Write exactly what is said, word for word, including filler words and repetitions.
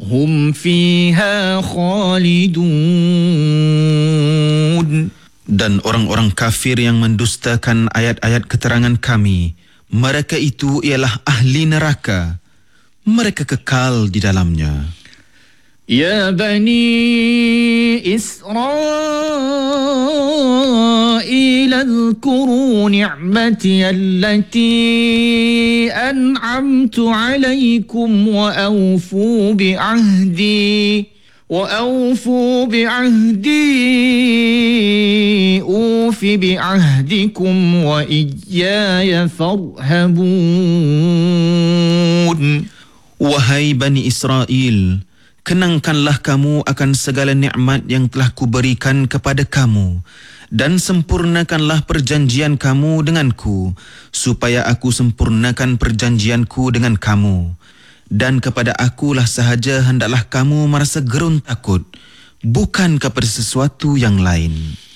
هم فيها خالدون. Dan orang-orang kafir yang mendustakan ayat-ayat keterangan kami, mereka itu ialah ahli neraka. Mereka kekal di dalamnya. Ya Bani Israel, اذكروا نعمتي التي أنعمت عليكم وأوفوا بعهدي وأوفوا بعهدي أوف بعهدكم وإياي فارهبون. Wahai Bani Israel, kenangkanlah kamu akan segala nikmat yang telah kuberikan kepada kamu dan sempurnakanlah perjanjian kamu denganku supaya aku sempurnakan perjanjianku dengan kamu. Dan kepada akulah sahaja hendaklah kamu merasa gerun takut, bukan kepada sesuatu yang lain.